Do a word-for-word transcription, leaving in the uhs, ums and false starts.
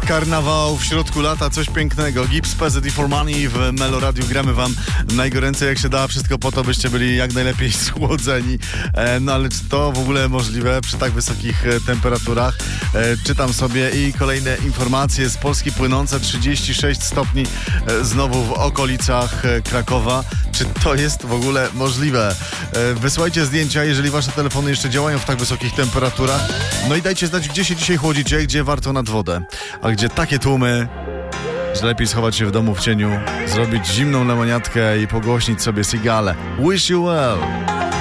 Karnawał w środku lata, coś pięknego. Gibbs, P Z i For Money w Melo Radiu. Gramy wam najgoręcej jak się da, wszystko po to, byście byli jak najlepiej schłodzeni. E, no ale czy to w ogóle możliwe przy tak wysokich e, temperaturach? E, czytam sobie i kolejne informacje z Polski płynące, trzydzieści sześć stopni e, znowu w okolicach e, Krakowa. Czy to jest w ogóle możliwe? E, wysyłajcie zdjęcia, jeżeli wasze telefony jeszcze działają w tak wysokich temperaturach. No i dajcie znać, gdzie się dzisiaj chłodzicie, gdzie warto nad wodę. A gdzie takie tłumy, że lepiej schować się w domu w cieniu, zrobić zimną lemoniatkę i pogłośnić sobie cigale. Wish you well!